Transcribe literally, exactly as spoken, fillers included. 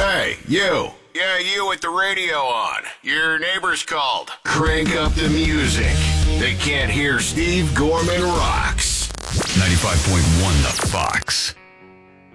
Hey, you. Yeah, you with the radio on. Your neighbors called. Crank up the music. They can't hear Steve Gorman Rocks. ninety-five point one The Fox.